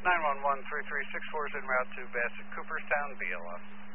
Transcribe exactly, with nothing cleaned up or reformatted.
nine one one, three three six four is en route to Bassett, Cooperstown, B L S.